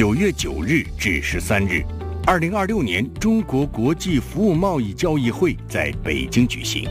9月9日至13日，2026年中国国际服务贸易交易会在北京举行。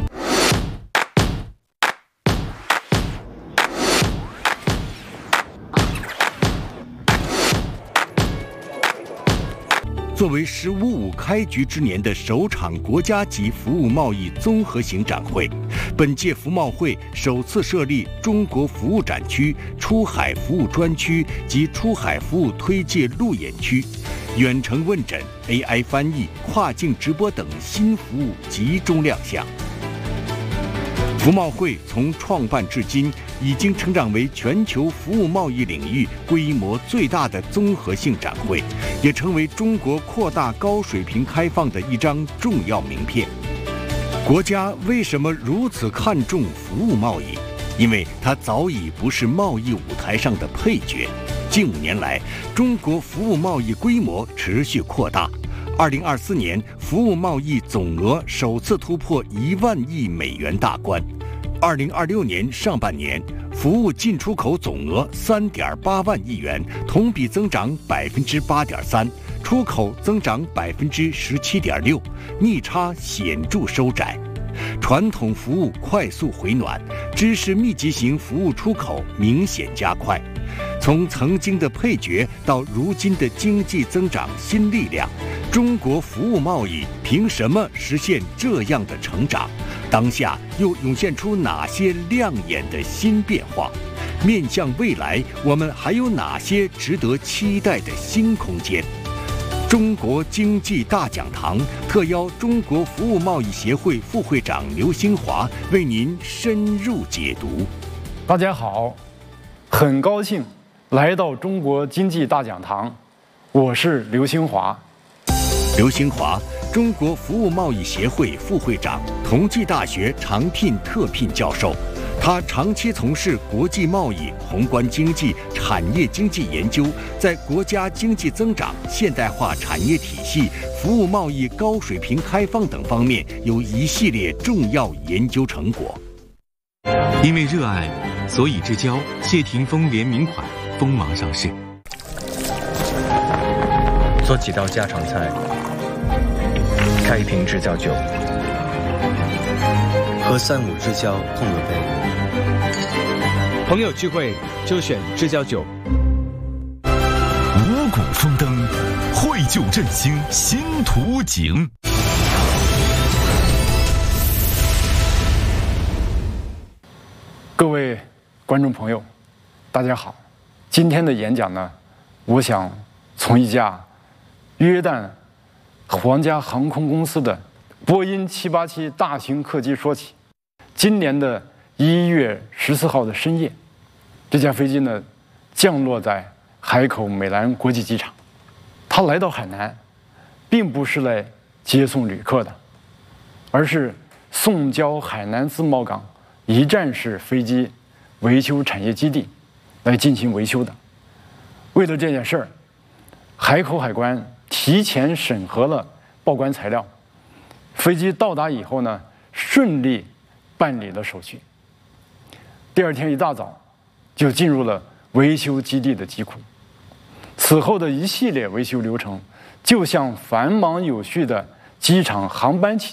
作为“15+5”开局之年的首场国家级服务贸易综合型展会，本届服贸会首次设立中国服务展区、出海服务专区及出海服务推介路演区，远程问诊、AI 翻译、跨境直播等新服务集中亮相。服贸会从创办至今，已经成长为全球服务贸易领域规模最大的综合性展会，也成为中国扩大高水平开放的一张重要名片。国家为什么如此看重服务贸易？因为它早已不是贸易舞台上的配角。近5年来，中国服务贸易规模持续扩大。2024年，服务贸易总额首次突破1万亿美元大关。2026年上半年，服务进出口总额3.8万亿元，同比增长8.3%，出口增长17.6%，逆差显著收窄。传统服务快速回暖，知识密集型服务出口明显加快。从曾经的配角到如今的经济增长新力量，中国服务贸易凭什么实现这样的成长？当下又涌现出哪些亮眼的新变化？面向未来，我们还有哪些值得期待的新空间？中国经济大讲堂特邀中国服务贸易协会副会长刘兴华为您深入解读。 大家好，很高兴来到中国经济大讲堂，我是刘兴华。 刘兴华，中国服务贸易协会副会长，同济大学常聘特聘教授。他长期从事国际贸易、宏观经济、产业经济研究，在国家经济增长、现代化产业体系、服务贸易高水平开放等方面有一系列重要研究成果。 因为热爱，所以之交谢霆锋联名款锋芒上市。 做几道家常菜，开一瓶知交酒，和3、5之交碰个杯。 朋友聚会就选知交酒。 五谷丰登，绘就振兴新图景。 各位观众朋友，大家好。今天的演讲呢，我想从一架约旦皇家航空公司的波音787大型客机说起。今年的1月14号的深夜，这架飞机呢降落在海口美兰国际机场。它来到海南，并不是来接送旅客的，而是送交海南自贸港一站式飞机维修产业基地来进行维修的。为了这件事儿，海口海关提前审核了报关材料，飞机到达以后呢，顺利办理了手续。第2天一大早，就进入了维修基地的机库。此后的一系列维修流程，就像繁忙有序的机场航班起